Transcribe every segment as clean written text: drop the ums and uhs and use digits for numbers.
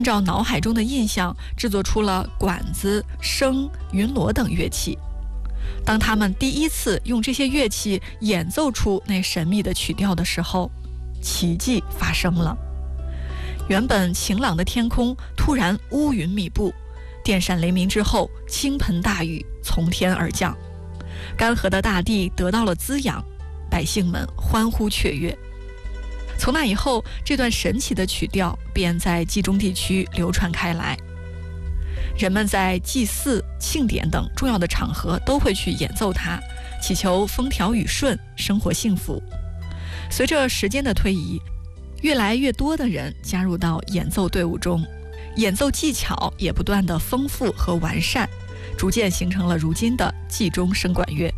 按照脑海中的印象制作出了管子、笙、云锣等乐器。当他们第一次用这些乐器演奏出那神秘的曲调的时候，奇迹发生了。原本晴朗的天空突然乌云密布，电闪雷鸣之后，倾盆大雨从天而降，干涸的大地得到了滋养，百姓们欢呼雀跃。从那以后，这段神奇的曲调便在冀中地区流传开来。人们在祭祀、庆典等重要的场合都会去演奏它，祈求风调雨顺、生活幸福。随着时间的推移，越来越多的人加入到演奏队伍中，演奏技巧也不断的丰富和完善，逐渐形成了如今的冀中笙管乐。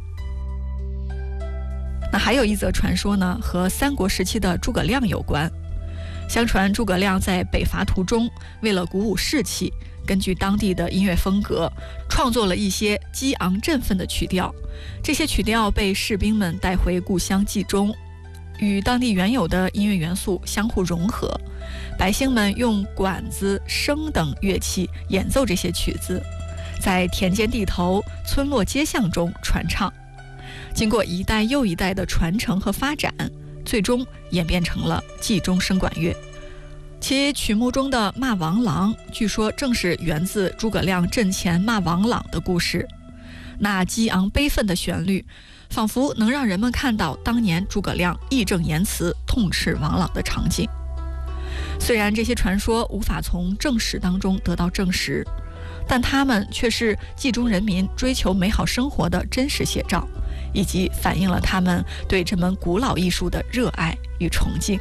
那还有一则传说呢，和三国时期的诸葛亮有关。相传诸葛亮在北伐途中，为了鼓舞士气，根据当地的音乐风格，创作了一些激昂振奋的曲调。这些曲调被士兵们带回故乡冀中，与当地原有的音乐元素相互融合。百姓们用管子、笙等乐器演奏这些曲子，在田间地头、村落街巷中传唱。经过一代又一代的传承和发展，最终演变成了冀中笙管乐。其曲目中的骂王郎，据说正是源自诸葛亮阵前骂王朗的故事。那激昂悲愤的旋律，仿佛能让人们看到当年诸葛亮义正言辞痛斥王朗的场景。虽然这些传说无法从正史当中得到证实，但它们却是冀中人民追求美好生活的真实写照，以及反映了他们对这门古老艺术的热爱与崇敬。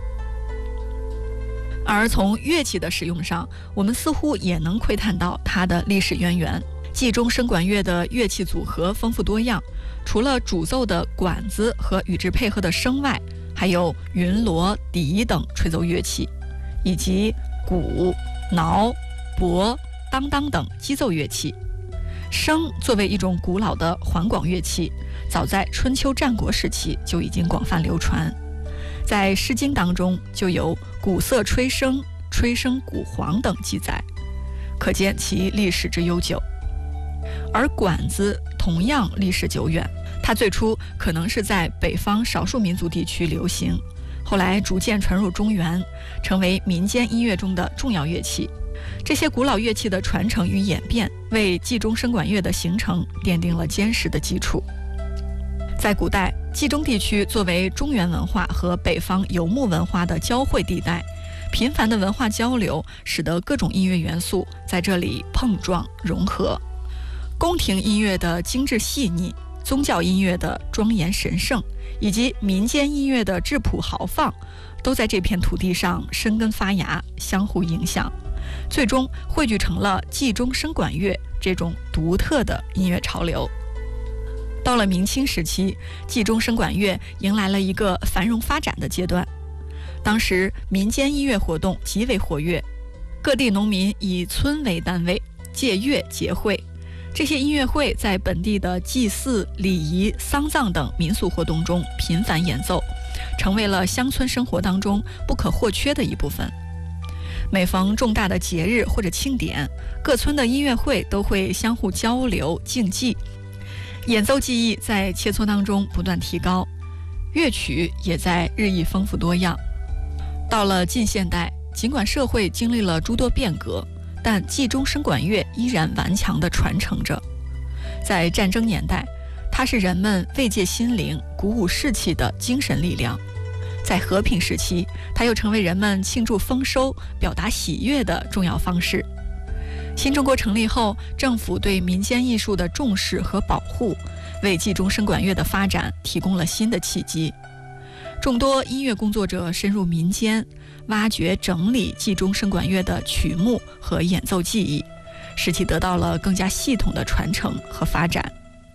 而从乐器的使用上，我们似乎也能窥探到它的历史渊源。冀中笙管乐的乐器组合丰富多样，除了主奏的管子和与之配合的笙外，还有云锣、笛等吹奏乐器，以及鼓、铙、钹、当当等击奏乐器。笙作为一种古老的环广乐器，早在春秋战国时期就已经广泛流传。在《诗经》当中就有鼓瑟吹笙、吹笙鼓簧等记载，可见其历史之悠久。而管子同样历史久远，它最初可能是在北方少数民族地区流行，后来逐渐传入中原，成为民间音乐中的重要乐器。这些古老乐器的传承与演变，为冀中笙管乐的形成奠定了坚实的基础。在古代，冀中地区作为中原文化和北方游牧文化的交汇地带，频繁的文化交流使得各种音乐元素在这里碰撞融合。宫廷音乐的精致细腻，宗教音乐的庄严神圣，以及民间音乐的质朴豪放，都在这片土地上生根发芽，相互影响，最终汇聚成了冀中笙管乐这种独特的音乐潮流。到了明清时期，冀中笙管乐迎来了一个繁荣发展的阶段。当时民间音乐活动极为活跃，各地农民以村为单位，借乐结会。这些音乐会在本地的祭祀、礼仪、丧葬等民俗活动中频繁演奏，成为了乡村生活当中不可或缺的一部分。每逢重大的节日或者庆典，各村的音乐会都会相互交流竞技，演奏技艺在切磋当中不断提高，乐曲也在日益丰富多样。到了近现代，尽管社会经历了诸多变革，但冀中笙管乐依然顽强地传承着。在战争年代，它是人们慰藉心灵、鼓舞士气的精神力量；在和平时期，它又成为人们庆祝丰收、表达喜悦的重要方式。新中国成立后，政府对民间艺术的重视和保护，为冀中笙管乐的发展提供了新的契机。众多音乐工作者深入民间，挖掘整理冀中笙管乐的曲目和演奏技艺，使其得到了更加系统的传承和发展。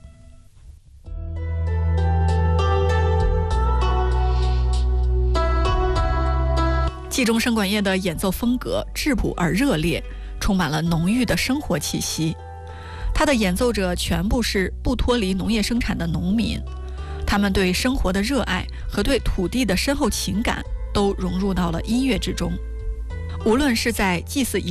冀中笙管乐的演奏风格质朴而热烈，充满了浓郁的生活气息。它的演奏者全部是不脱离农业生产的农民，他们对生活的热爱和对土地的深厚情感都融入到了音乐之中。 无论是在祭祀仪